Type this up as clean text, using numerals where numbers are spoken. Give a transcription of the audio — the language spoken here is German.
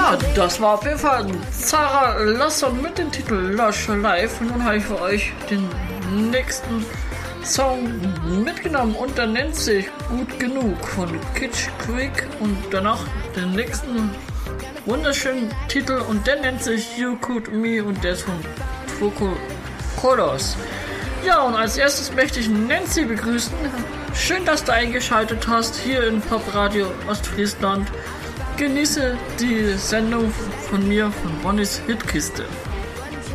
Ja, das war auf jeden Fall Zara Larsson mit dem Titel Lush Live. Nun habe ich für euch den nächsten Song mitgenommen und der nennt sich Gut Genug von Kitsch Creek und danach den nächsten wunderschönen Titel und der nennt sich You Could Me und der ist von Foco Colors. Ja, und als erstes möchte ich Nancy begrüßen. Schön, dass du eingeschaltet hast hier in Popradio Ostfriesland. Genieße die Sendung von mir, von Bonnys Hitkiste.